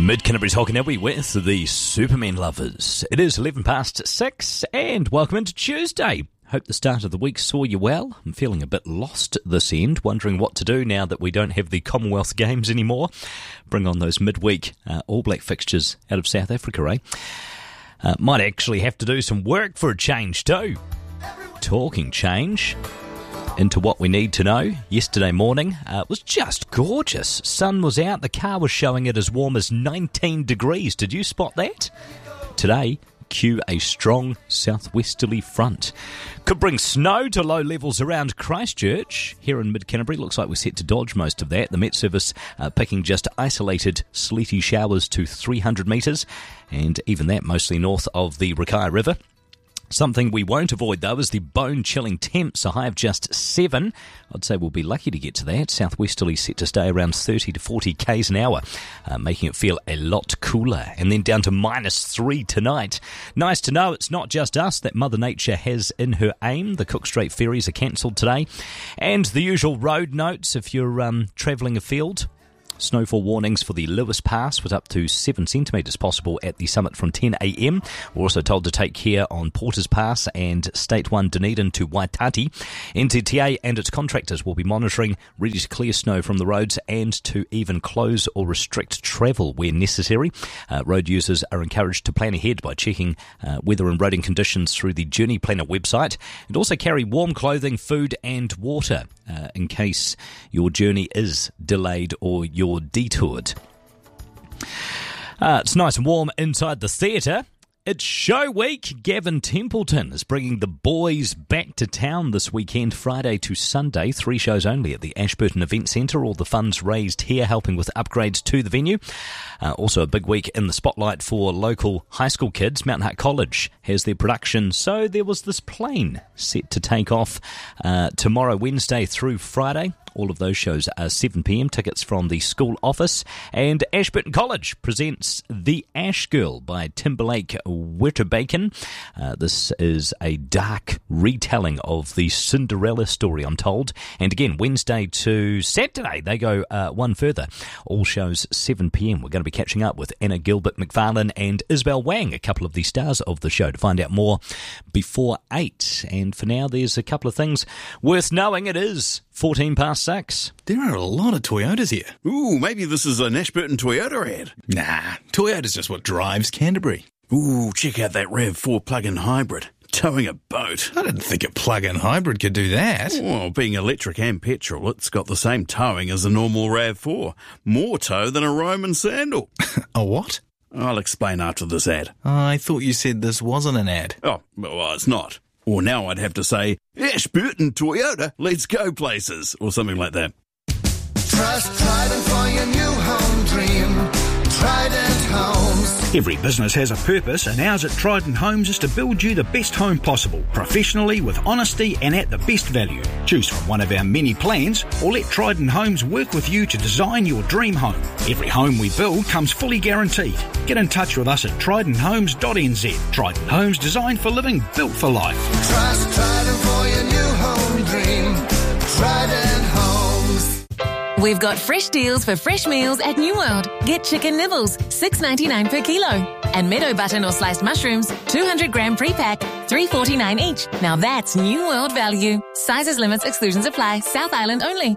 Mid-Canterbury's Hokanui with the Superman lovers. It is 11 past 6 and welcome into Tuesday. Hope the start of the week saw you well. I'm feeling a bit lost this end, wondering what to do now that we don't have the Commonwealth Games anymore. Bring on those midweek All Black fixtures out of South Africa, eh? Might actually have to do some work for a change too. Talking change into what we need to know. Yesterday morning was just gorgeous. Sun was out, the car was showing it as warm as 19 degrees. Did you spot that? Today, cue a strong southwesterly front. Could bring snow to low levels around Christchurch. Here in Mid-Canterbury, looks like we're set to dodge most of that. The Met Service picking just isolated sleety showers to 300 metres, and even that mostly north of the Rakai River. Something we won't avoid, though, is the bone-chilling temps, a high of just 7. I'd say we'll be lucky to get to that. Southwesterly set to stay around 30 to 40 k's an hour, making it feel a lot cooler. And then down to -3 tonight. Nice to know it's not just us that Mother Nature has in her aim. The Cook Strait ferries are cancelled today. And the usual road notes if you're travelling afield. Snowfall warnings for the Lewis Pass with up to 7 centimetres possible at the summit from 10 a.m. We're also told to take care on Porters Pass and State 1 Dunedin to Waitati. NZTA and its contractors will be monitoring, ready to clear snow from the roads and to even close or restrict travel where necessary. Road users are encouraged to plan ahead by checking weather and roading conditions through the Journey Planner website, and also carry warm clothing, food and water in case your journey is delayed or you're detoured. It's nice and warm inside the theatre. It's show week. Gavin Templeton is bringing the boys back to town this weekend, Friday to Sunday. 3 shows only at the Ashburton Event Centre. All the funds raised here helping with upgrades to the venue. Also a big week in the spotlight for local high school kids. Mountain Hut College has their production. So there was this plane set to take off tomorrow, Wednesday through Friday. All of those shows are 7 p.m. Tickets from the school office. And Ashburton College presents The Ash Girl by Timberlake Wetterbaken. This is a dark retelling of the Cinderella story, I'm told. And again, Wednesday to Saturday, they go one further. All shows 7 p.m. We're going to be catching up with Anna Gilbert McFarlane and Isabel Wang, a couple of the stars of the show, to find out more before 8. And for now, there's a couple of things worth knowing. It is 14 past 6. There are a lot of Toyotas here. Ooh, maybe this is an Ashburton Toyota ad. Nah, Toyota's just what drives Canterbury. Ooh, check out that RAV4 plug-in hybrid. Towing a boat. I didn't think a plug-in hybrid could do that. Well, being electric and petrol, it's got the same towing as a normal RAV4. More tow than a Roman sandal. A what? I'll explain after this ad. I thought you said this wasn't an ad. Oh, well, it's not. Or now I'd have to say, Ashburton Toyota, let's go places, or something like that. Trust Trident for your new home dream. Trident Homes. Every business has a purpose, and ours at Trident Homes is to build you the best home possible, professionally, with honesty and at the best value. Choose from one of our many plans, or let Trident Homes work with you to design your dream home. Every home we build comes fully guaranteed. Get in touch with us at tridenthomes.nz. Trident Homes, designed for living, built for life. Trust Trident for your new home dream. Trident Homes. We've got fresh deals for fresh meals at New World. Get chicken nibbles, $6.99 per kilo. And meadow button or sliced mushrooms, 200 gram pre-pack, $3.49 each. Now that's New World value. Sizes, limits, exclusions apply. South Island only.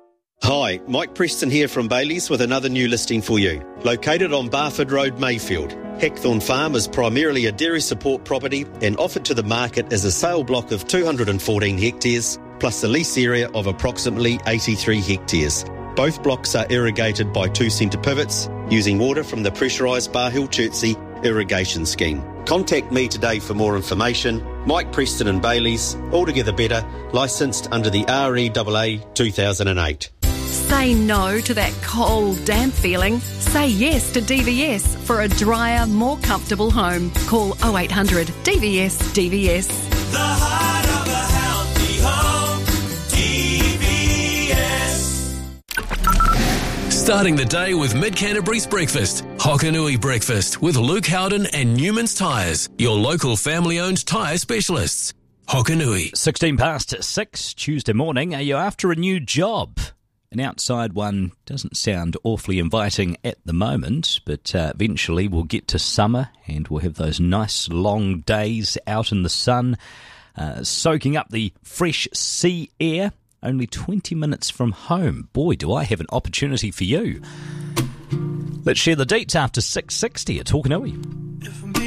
Hi, Mike Preston here from Bailey's with another new listing for you. Located on Barford Road, Mayfield. Heckthorn Farm is primarily a dairy support property and offered to the market as a sale block of 214 hectares, plus a lease area of approximately 83 hectares. Both blocks are irrigated by 2-centre pivots using water from the pressurised Bar Hill Chertsey irrigation scheme. Contact me today for more information. Mike Preston and Bailey's, altogether better, licensed under the REAA 2008. Say no to that cold, damp feeling. Say yes to DVS for a drier, more comfortable home. Call 0800 DVS DVS. The heart of a healthy home, DVS. Starting the day with Mid-Canterbury's breakfast. Hokanui Breakfast with Luke Howden and Newman's Tyres, your local family-owned tyre specialists. Hokanui. 16 past 6, Tuesday morning. Are you after a new job? An outside one doesn't sound awfully inviting at the moment, but eventually we'll get to summer and we'll have those nice long days out in the sun, soaking up the fresh sea air, only 20 minutes from home. Boy, do I have an opportunity for you. Let's share the deets after 6:60 at Hokanui.